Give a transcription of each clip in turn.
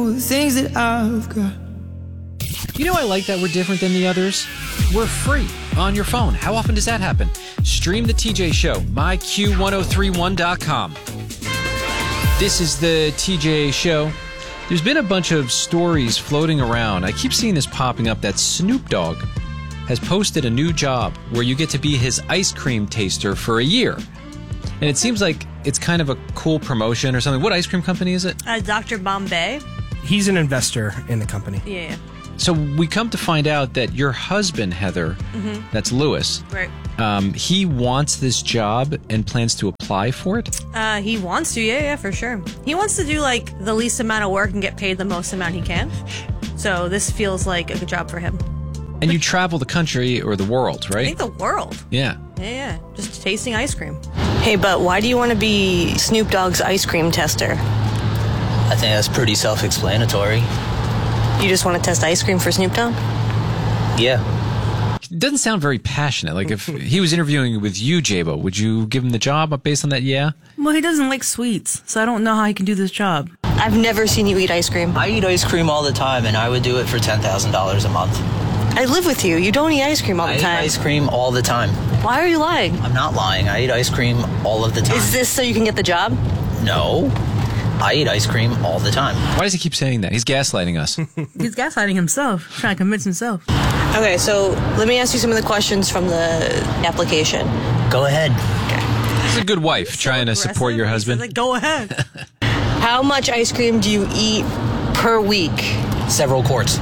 The things that I've got. You know, I like that we're different than the others. We're free on your phone. How often does that happen? Stream the TJ Show, myq1031.com. This is the TJ Show. There's been a bunch of stories floating around. I keep seeing this popping up that Snoop Dogg has posted a new job where you get to be his ice cream taster for a year. And it seems like it's kind of a cool promotion or something. What ice cream company is it? Dr. Bombay. He's an investor in the company. Yeah. So we come to find out that your husband, Heather, that's Lewis, Right. he wants this job and plans to apply for it? He wants to, yeah, for sure. He wants to do, like, the least amount of work and get paid the most amount he can. So this feels like a good job for him. And you travel the country or the world, I right? think the world. Yeah. Yeah, just tasting ice cream. Hey, but why do you want to be Snoop Dogg's ice cream tester? I think that's pretty self-explanatory. You just want to test ice cream for Snoop Dogg? Yeah. It doesn't sound very passionate. Like if he was interviewing with you, Jabo, would you give him the job based on that? Yeah. Well, he doesn't like sweets, so I don't know how he can do this job. I've never seen you eat ice cream. I eat ice cream all the time, and I would do it for $10,000 a month. I live with you. You don't eat ice cream all the I eat time. ice cream all the time. Why are you lying? I'm not lying. I eat ice cream all of the time. Is this so you can get the job? No. I eat ice cream all the time. Why does he keep saying that? He's gaslighting us. He's gaslighting himself, trying to convince himself. Okay, so let me ask you some of the questions from the application. Go ahead. He's a good wife trying to support your husband. Like, go ahead. How much ice cream do you eat per week? Several quarts.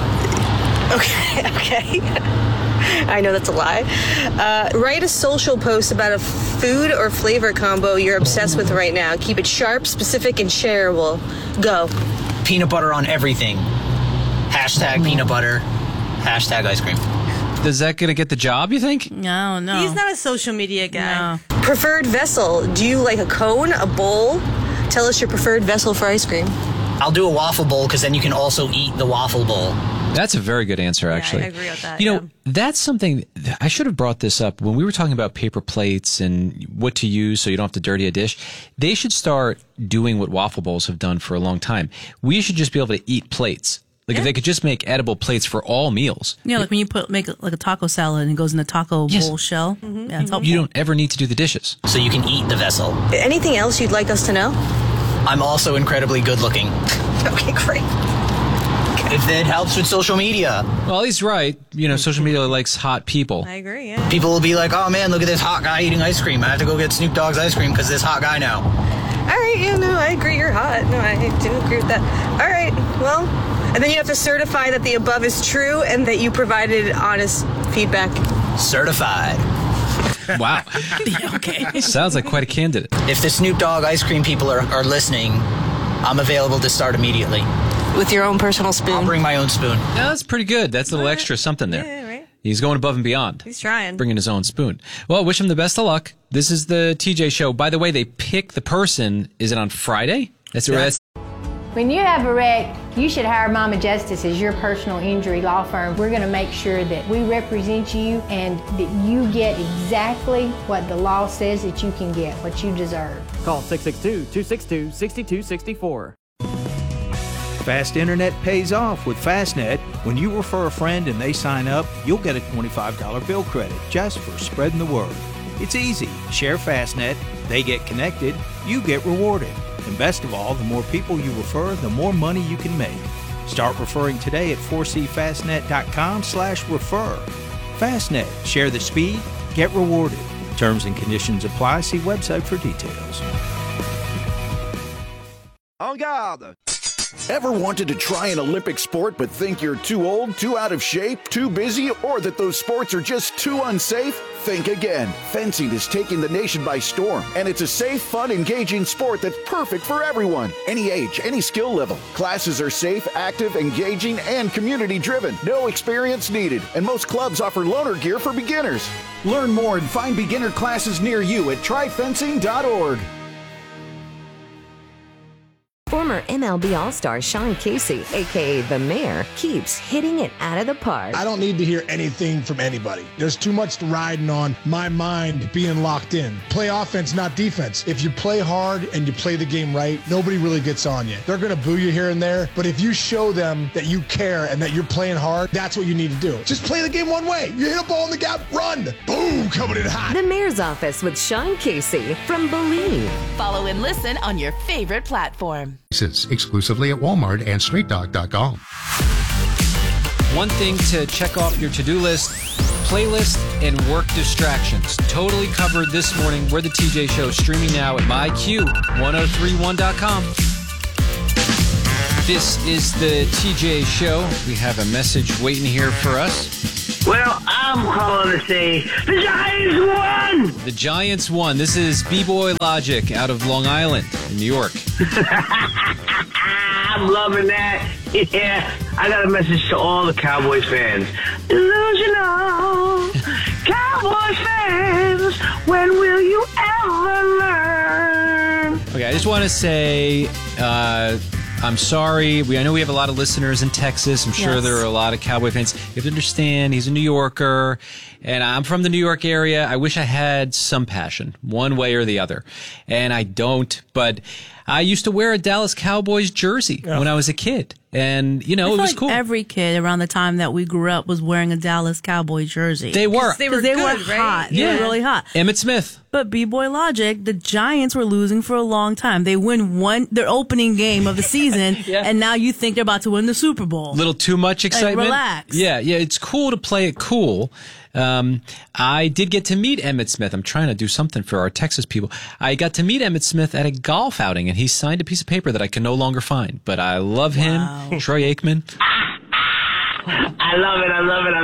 Okay. I know that's a lie. Write a social post about a food or flavor combo you're obsessed with right now. Keep it sharp, specific, and shareable. Go. Peanut butter on everything. Hashtag peanut butter. Hashtag ice cream. Is that going to get the job, you think? No. He's not a social media guy. No. Preferred vessel. Do you like a cone, a bowl? Tell us your preferred vessel for ice cream. I'll do a waffle bowl because then you can also eat the waffle bowl. That's a very good answer, actually. I agree with that. You know, that's something, I should have brought this up when we were talking about paper plates and what to use so you don't have to dirty a dish. They should start doing what waffle bowls have done for a long time. We should just be able to eat plates. Like if they could just make edible plates for all meals. Yeah, like when you make like a taco salad and it goes in a taco bowl shell. Yeah, it's helpful. You don't ever need to do the dishes. So you can eat the vessel. Anything else you'd like us to know? I'm also incredibly good looking. Okay, great. If that helps with social media. Well, he's right. You know, social media likes hot people. I agree, yeah. People will be like, oh man, look at this hot guy eating ice cream. I have to go get Snoop Dogg's ice cream because this hot guy now. All right, yeah, no, I agree. You're hot. No, I do agree with that. All right, well, and then you have to certify that the above is true and that you provided honest feedback. Certified. Wow. Okay. Sounds like quite a candidate. If the Snoop Dogg ice cream people are listening, I'm available to start immediately. With your own personal spoon. I'll bring my own spoon. No, that's pretty good. That's a little extra something there. Yeah, right. He's going above and beyond. He's trying. Bringing his own spoon. Well, wish him the best of luck. This is the TJ Show. By the way, they pick the person. Is it on Friday? That's When you have a wreck, you should hire Mama Justice as your personal injury law firm. We're going to make sure that we represent you and that you get exactly what the law says that you can get, what you deserve. Call 662-262-6264. Fast internet pays off with Fastnet. When you refer a friend and they sign up, you'll get a $25 bill credit just for spreading the word. It's easy. Share Fastnet, they get connected, you get rewarded. And best of all, the more people you refer, the more money you can make. Start referring today at 4cfastnet.com/refer. Fastnet. Share the speed, get rewarded. Terms and conditions apply. See website for details. En garde! Ever wanted to try an Olympic sport but think you're too old, too out of shape, too busy, or that those sports are just too unsafe? Think again. Fencing is taking the nation by storm, and it's a safe, fun, engaging sport that's perfect for everyone. Any age, any skill level. Classes are safe, active, engaging, and community-driven. No experience needed, and most clubs offer loaner gear for beginners. Learn more and find beginner classes near you at tryfencing.org. Former MLB All-Star Sean Casey, a.k.a. The Mayor, keeps hitting it out of the park. I don't need to hear anything from anybody. There's too much riding on my mind being locked in. Play offense, not defense. If you play hard and you play the game right, nobody really gets on you. They're going to boo you here and there, but if you show them that you care and that you're playing hard, that's what you need to do. Just play the game one way. You hit a ball in the gap, run. Boom, coming in hot. The Mayor's Office with Sean Casey from Believe. Follow and listen on your favorite platform. Exclusively at Walmart and StreetDog.com. One thing to check off your to-do list, playlist and work distractions. Totally covered this morning. We're the TJ Show, streaming now at myq1031.com. This is the TJ Show. We have a message waiting here for us. Well, I'm calling to say the Giants won! The Giants won. This is B-Boy Logic out of Long Island in New York. I'm loving that. Yeah, I got a message to all the Cowboys fans. Delusional Cowboys fans, when will you ever learn? Okay, I just want to say I'm sorry. I know we have a lot of listeners in Texas. I'm sure there are a lot of Cowboy fans. You have to understand, he's a New Yorker, and I'm from the New York area. I wish I had some passion, one way or the other. And I don't, but I used to wear a Dallas Cowboys jersey when I was a kid. And, you know, it was cool. Every kid around the time that we grew up was wearing a Dallas Cowboy jersey. They were. They were hot. Yeah. They were really hot. Emmitt Smith. But B-Boy Logic, the Giants were losing for a long time. They win their opening game of the season, and now you think they're about to win the Super Bowl. Little too much excitement. Like, relax. Yeah, it's cool to play it cool. I did get to meet Emmitt Smith. I'm trying to do something for our Texas people. I got to meet Emmitt Smith at a golf outing, and he signed a piece of paper that I can no longer find. But I love him. Troy Aikman. I love it.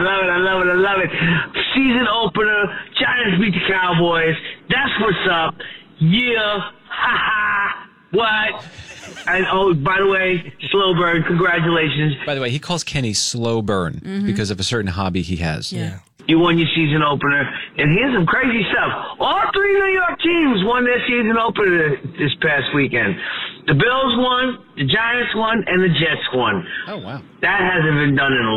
Season opener, Giants beat the Cowboys. That's what's up. Yeah. Ha ha. What? And by the way, slow burn, congratulations. By the way, he calls Kenny slow burn because of a certain hobby he has. Yeah. You won your season opener, and here's some crazy stuff. All three New York teams won their season opener this past weekend. The Bills won, the Giants won, and the Jets won. Oh, wow. That hasn't been done in a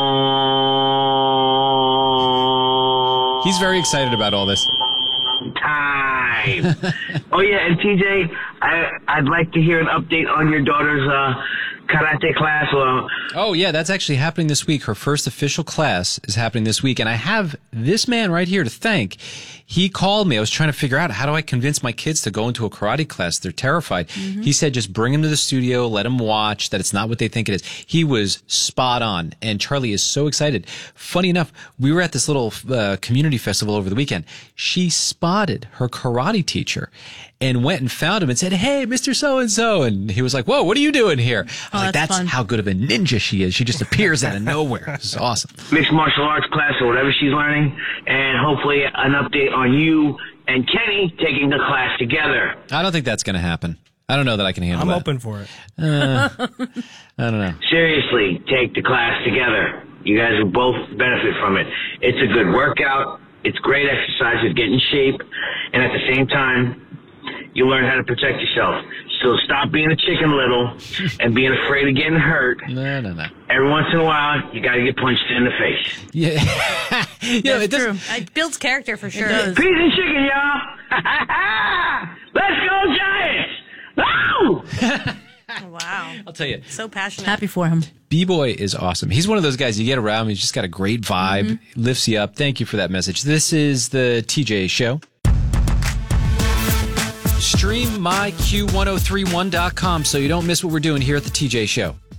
long He's very excited about all this. Time. Oh, yeah, and TJ, I'd like to hear an update on your daughter's karate class. Oh, yeah, that's actually happening this week. Her first official class is happening this week, and I have this man right here to thank. He called me. I was trying to figure out, how do I convince my kids to go into a karate class? They're terrified. He said, just bring them to the studio, let them watch, that it's not what they think it is. He was spot on, and Charlie is so excited. Funny enough, we were at this little community festival over the weekend. She spotted her karate teacher and went and found him and said, "Hey, Mr. So-and-so." And he was like, "Whoa, what are you doing here?" I was like, that's how good of a ninja she is. She just appears out of nowhere. This is awesome. Mixed martial arts class or whatever she's learning, and hopefully an update on you and Kenny taking the class together. I don't think that's going to happen. I don't know that I can handle I'm that. open for it. I don't know. Seriously, take the class together. You guys will both benefit from it. It's a good workout. It's great exercise to get in shape. And at the same time, you learn how to protect yourself. So stop being a chicken little and being afraid of getting hurt. No. Every once in a while, you got to get punched in the face. Yeah. That's true. It builds character for sure. Peas and chicken, y'all. Let's go, Giants. Woo! Wow. I'll tell you. So passionate. Happy for him. B-Boy is awesome. He's one of those guys you get around, he's just got a great vibe, lifts you up. Thank you for that message. This is the TJ Show. Stream myq1031.com so you don't miss what we're doing here at the TJ Show.